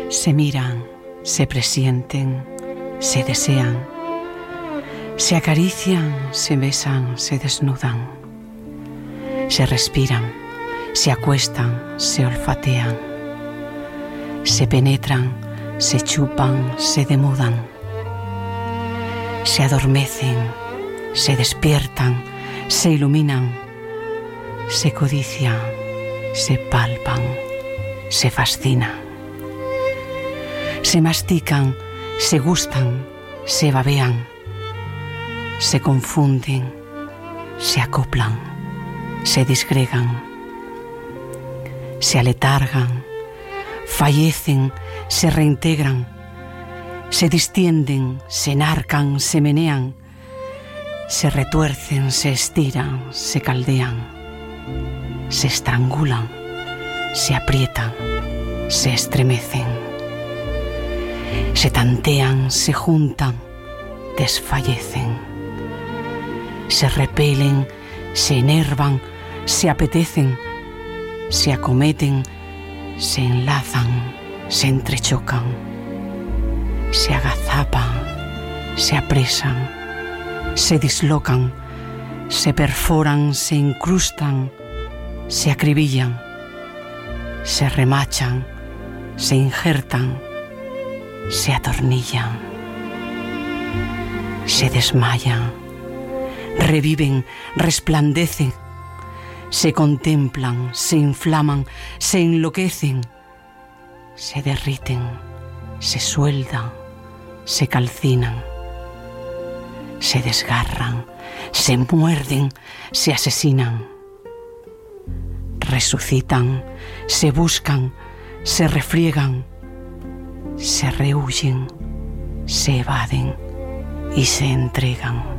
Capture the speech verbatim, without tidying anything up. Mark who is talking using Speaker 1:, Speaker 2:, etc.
Speaker 1: Se miran, se presienten, se desean, se acarician, se besan, se desnudan, se respiran, se acuestan, se olfatean, se penetran, se chupan, se demudan, se adormecen, se despiertan, se iluminan, se codician, se palpan, se fascinan, se mastican, se gustan, se babean, se confunden, se acoplan, se disgregan, se aletargan, fallecen, se reintegran, se distienden, se enarcan, se menean, se retuercen, se estiran, se caldean, se estrangulan, se aprietan, se estremecen, se tantean, se juntan, desfallecen, se repelen, se enervan, se apetecen, se acometen, se enlazan, se entrechocan, se agazapan, se apresan, se dislocan, se perforan, se incrustan, se acribillan, se remachan, se injertan, se atornillan, se desmayan, reviven, resplandecen, se contemplan, se inflaman, se enloquecen, se derriten, se sueldan, se calcinan, se desgarran, se muerden, se asesinan, resucitan, se buscan, se refriegan, se rehuyen, se evaden y se entregan.